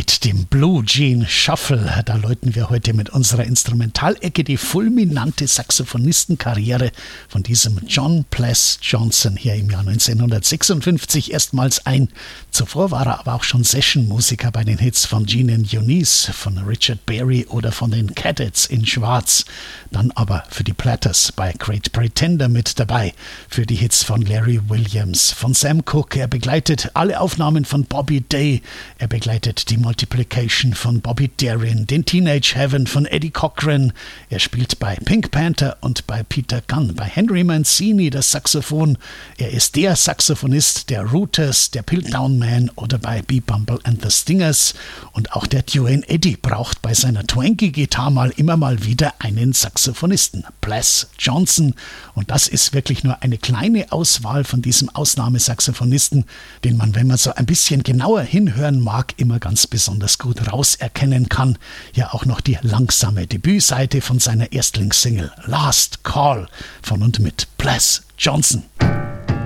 Mit dem Blue Jean Shuffle, da läuten wir heute mit unserer Instrumentalecke die fulminante Saxophonistenkarriere von diesem John Ples Johnson hier im Jahr 1956 erstmals ein. Zuvor war er aber auch schon Session-Musiker bei den Hits von Gene and Eunice, von Richard Berry oder von den Cadets in Schwarz. Dann aber für die Platters bei Great Pretender mit dabei, für die Hits von Larry Williams, von Sam Cooke. Er begleitet alle Aufnahmen von Bobby Day. Er begleitet die Multiplication von Bobby Darin, den Teenage Heaven von Eddie Cochran. Er spielt bei Pink Panther und bei Peter Gunn, bei Henry Mancini das Saxophon. Er ist der Saxophonist der Rooters, der Piltdown Man oder bei B. Bumble and the Stingers. Und auch der Duane Eddy braucht bei seiner Twanky-Gitarre immer mal wieder einen Saxophonisten, Ples Johnson. Und das ist wirklich nur eine kleine Auswahl von diesem Ausnahmesaxophonisten, den man, wenn man so ein bisschen genauer hinhören mag, immer ganz besonders gut rauserkennen kann. Ja, auch noch die langsame Debütseite von seiner Erstlingssingle Last Call von und mit Ples Johnson.